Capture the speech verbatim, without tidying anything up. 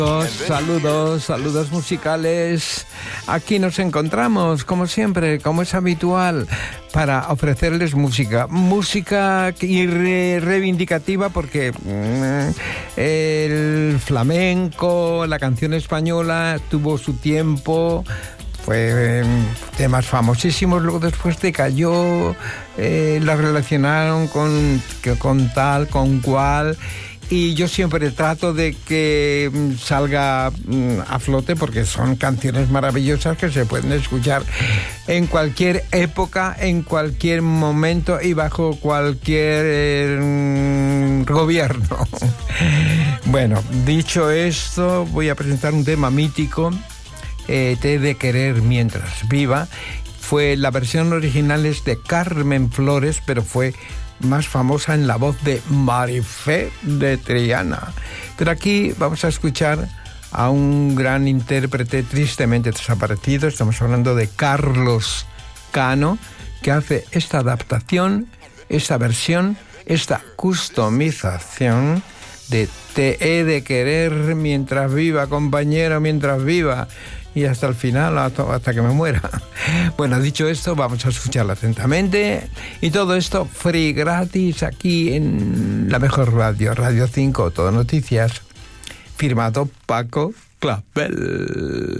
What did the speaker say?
Saludos, saludos musicales. Aquí nos encontramos, como siempre, como es habitual, para ofrecerles música. Música y re reivindicativa porque mm, el flamenco, la canción española tuvo su tiempo. Fue eh, temas famosísimos, luego después decayó, eh, la relacionaron con, con tal, con cual, y yo siempre trato de que salga a flote porque son canciones maravillosas que se pueden escuchar en cualquier época, en cualquier momento y bajo cualquier eh, gobierno. Bueno, dicho esto, voy a presentar un tema mítico. Eh, Te he de querer mientras viva. Fue la versión original es de Carmen Flores, pero fue más famosa en la voz de Marifé de Triana. Pero aquí vamos a escuchar a un gran intérprete tristemente desaparecido. Estamos hablando de Carlos Cano, que hace esta adaptación, esta versión, esta customización de Te he de querer mientras viva, compañero, mientras viva, y hasta el final, hasta que me muera. Bueno, dicho esto, vamos a escucharla atentamente. Y todo esto free, gratis, aquí en la mejor radio, Radio cinco, Todo Noticias. Firmado Paco Clavel.